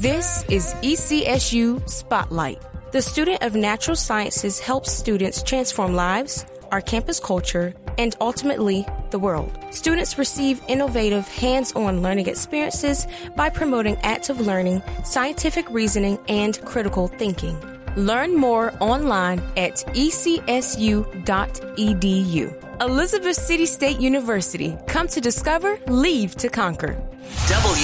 This is ECSU Spotlight. The Student of Natural Sciences helps students transform lives, our campus culture, and ultimately, the world. Students receive innovative, hands-on learning experiences by promoting active learning, scientific reasoning, and critical thinking. Learn more online at ecsu.edu. Elizabeth City State University. Come to discover, leave to conquer.